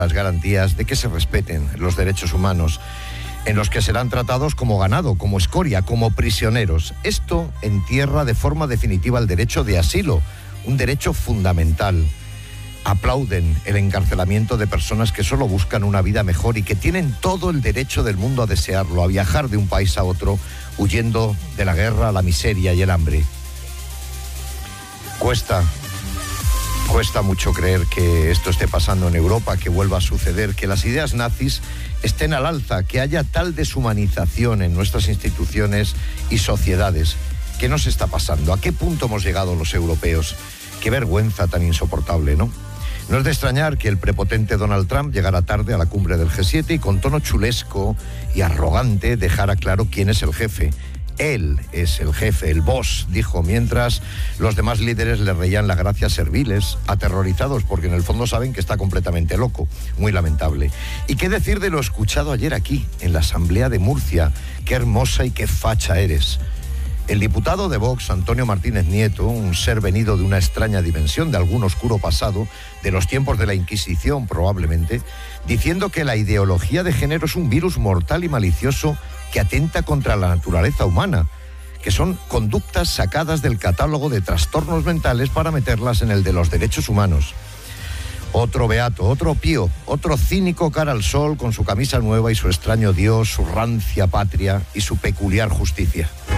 las garantías de que se respeten los derechos humanos, en los que serán tratados como ganado, como escoria, como prisioneros. Esto entierra de forma definitiva el derecho de asilo, un derecho fundamental. Aplauden el encarcelamiento de personas que solo buscan una vida mejor y que tienen todo el derecho del mundo a desearlo, a viajar de un país a otro, huyendo de la guerra, la miseria y el hambre. Cuesta mucho creer que esto esté pasando en Europa, que vuelva a suceder, que las ideas nazis estén al alza, que haya tal deshumanización en nuestras instituciones y sociedades. ¿Qué nos está pasando? ¿A qué punto hemos llegado los europeos? Qué vergüenza tan insoportable, ¿no? No es de extrañar que el prepotente Donald Trump llegara tarde a la cumbre del G7 y con tono chulesco y arrogante dejara claro quién es el jefe. Él es el jefe, el boss, dijo, mientras los demás líderes le reían las gracias serviles, aterrorizados, porque en el fondo saben que está completamente loco. Muy lamentable. ¿Y qué decir de lo escuchado ayer aquí, en la Asamblea de Murcia? Qué hermosa y qué facha eres. El diputado de Vox, Antonio Martínez Nieto, un ser venido de una extraña dimensión, de algún oscuro pasado, de los tiempos de la Inquisición probablemente, diciendo que la ideología de género es un virus mortal y malicioso que atenta contra la naturaleza humana, que son conductas sacadas del catálogo de trastornos mentales para meterlas en el de los derechos humanos. Otro beato, otro pío, otro cínico cara al sol con su camisa nueva y su extraño Dios, su rancia patria y su peculiar justicia.